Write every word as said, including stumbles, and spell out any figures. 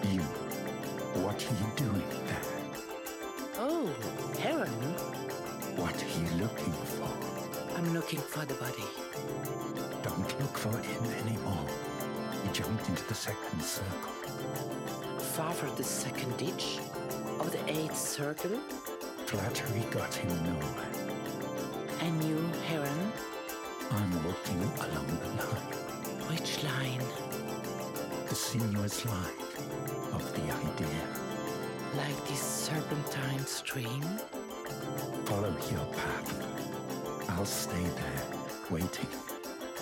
You, what are you doing there? Oh, Heron. What are you looking for? I'm looking for the body. Don't look for him anymore. He jumped into the second circle. Far from the second ditch of the eighth circle. Flattery got him nowhere. And you, Heron? I'm walking along the line. Which line? The sinuous line of the idea. Like this serpentine stream? Follow your path. I'll stay there, waiting.